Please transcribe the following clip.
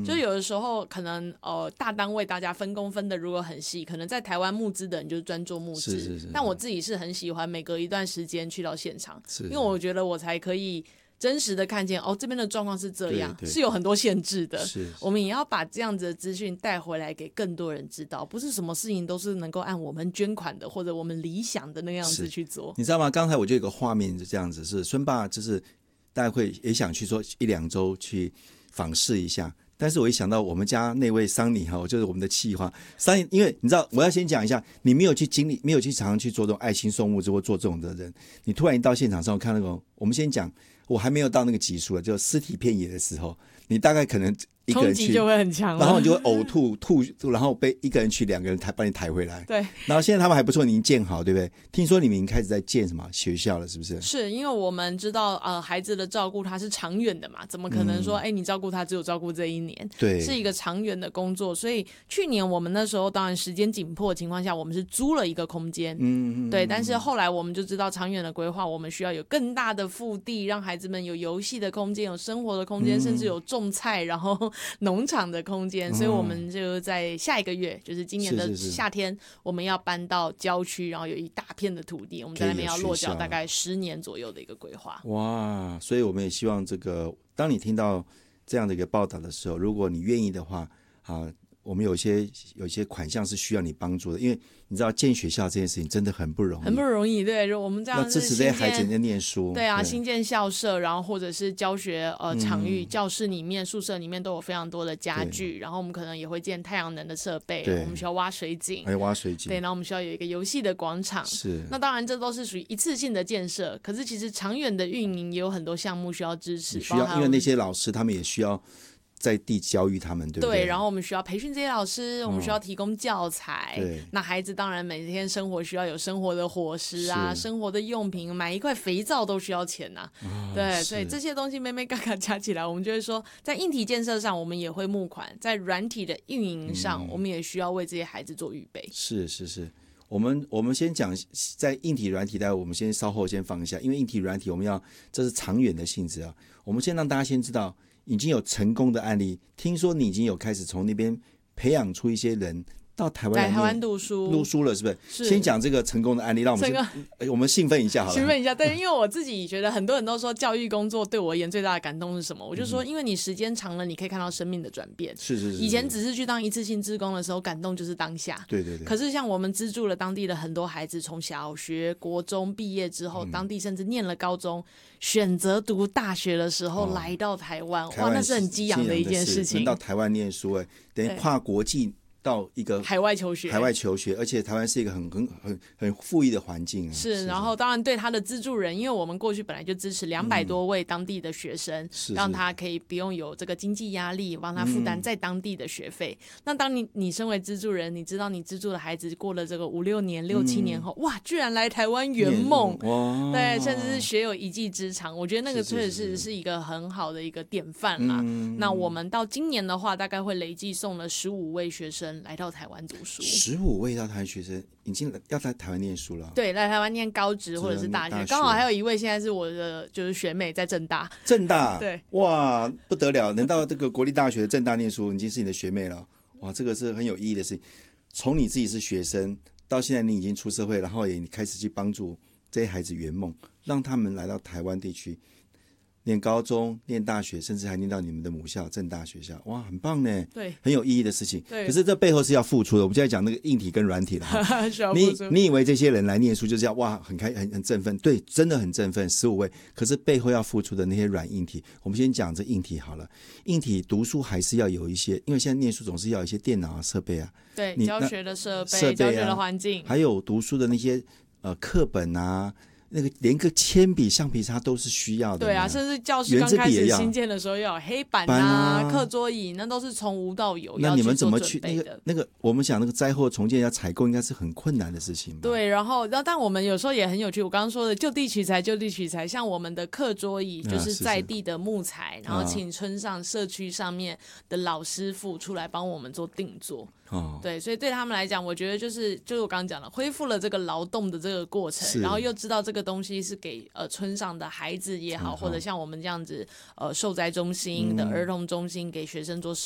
就有的时候可能大单位大家分工分的如果很细，可能在台湾募资的人就专做募资， 是但我自己是很喜欢每隔一段时间去到现场， 是因为我觉得我才可以真实的看见这边的状况是这样， 对是有很多限制的， 是我们也要把这样子的资讯带回来给更多人知道，不是什么事情都是能够按我们捐款的或者我们理想的那个样子去做。 你知道吗？刚才我就有个画面是这样子，是孙爸就是大家会也想去说1-2周去访视一下，但是我一想到我们家那位桑尼哈，就是我们的企划桑尼，因为你知道我要先讲一下，你没有去经历，没有去常常去做这种爱心送物资或做这种的人，你突然一到现场上看那种，我们先讲，我还没有到那个级数了，就尸体遍野的时候，你大概可能一个人去冲击就会很强了， 然后你就会呕吐，然后被一个人去2个人把你抬回来。 对， 然后现在他们还不错，你已经建好，对不对？听说你们已经开始在建什么学校了，是不是？ 是因为我们知道孩子的照顾他是长远的嘛，怎么可能说你照顾他只有照顾这1年？ 对， 是一个长远的工作，所以去年我们那时候当然时间紧迫的情况下，我们是租了一个空间，对，但是后来我们就知道长远的规划，我们需要有更大的腹地，让孩子们有游戏的空间，有生活的空间，甚至有种菜，然后农场的空间，所以我们就在下一个月，就是今年的夏天，我们要搬到郊区，然后有一大片的土地，我们在那边要落脚大概10年左右的一个规划。 哇，所以我们也希望这个，当你听到这样的一个报道的时候，如果你愿意的话，我们有一些款项是需要你帮助的，因为你知道建学校这件事情真的很不容易， 很不容易。对，我们这样要支持这些孩子在念书， 对啊，新建校舍，然后或者是教学场域，教室里面、宿舍里面都有非常多的家具，然后我们可能也会建太阳能的设备，我们需要挖水井， 还有挖水井， 对，然后我们需要有一个游戏的广场， 是。 那当然这都是属于一次性的建设，可是其实长远的运营也有很多项目需要支持， 需要，因为那些老师他们也需要在地教育他们，对不对？ 对，然后我们需要培训这些老师，我们需要提供教材。 对， 那孩子当然每天生活需要有生活的伙食啊，生活的用品，买一块肥皂都需要钱啊。对，所以这些东西妹妹嘎嘎加起来，我们就会说，在硬体建设上我们也会募款，在软体的运营上，我们也需要为这些孩子做预备。 是。我们先讲在硬体软体，待会我们稍后先放一下，因为硬体软体这是长远的性质啊。我们先让大家先知道已经有成功的案例，听说你已经有开始从那边培养出一些人到台湾来台湾读书了，是不是？ 是。 先讲这个成功的案例，让我们兴奋一下好了。 兴奋一下，对，因为我自己觉得很多人都说教育工作对我而言最大的感动是什么？我就说，因为你时间长了，你可以看到生命的转变。 是。 以前只是去当一次性志工的时候，感动就是当下。 对。 可是像我们资助了当地的很多孩子，从小学、国中毕业之后，当地甚至念了高中，选择读大学的时候来到台湾，哇，那是很激昂的一件事情。 能到台湾念书，等于跨国际。到一个海外求学， 而且台湾是一个很富裕的环境啊。 是，然后当然对他的资助人，因为我们过去本来就支持200多位当地的学生，让他可以不用有这个经济压力，帮他负担在当地的学费。那当你身为资助人，你知道你资助的孩子过了这个5、6年、6、7年后，哇，居然来台湾圆梦，对，甚至是学有一技之长，我觉得那个确实是一个很好的一个典范啦。那我们到今年的话，大概会累计送了15位学生来到台湾读书，15 位到台湾学生已经要在台湾念书了。 对，来台湾念高职或者是大学，刚好还有一位现在是我的就是学妹在政大。对， 哇，不得了，能到这个国立大学的政大念书，已经是你的学妹了。哇，这个是很有意义的事情。从你自己是学生到现在你已经出社会，然后也开始去帮助这些孩子圆梦，让他们来到台湾地区。念高中、念大学，甚至还念到你们的母校政大学校，哇，很棒呢！ 对， 很有意义的事情。 对， 可是这背后是要付出的。我们现在讲那个硬体跟软体了。你以为这些人来念书就是要哇很振奋？对，真的很振奋，15位。可是背后要付出的那些软硬体，我们先讲这硬体好了。硬体读书还是要有一些，因为现在念书总是要有一些电脑啊、设备啊， 对，教学的设备、教学的环境， 还有读书的那些课本啊。那个连个铅笔、橡皮擦都是需要的。 对啊，甚至教室刚开始新建的时候要有黑板啊、课桌椅，那都是从无到有。 那你们怎么去那个？我们讲那个灾后重建要采购，应该是很困难的事情吧？ 对，然后但我们有时候也很有趣。我刚刚说的就地取材，像我们的课桌椅就是在地的木材，然后请村上社区上面的老师傅出来帮我们做定做。对，所以对他们来讲，我觉得就是我刚刚讲了，恢复了这个劳动的这个过程，然后又知道这个东西是给村上的孩子也好，或者像我们这样子受灾中心的儿童中心给学生做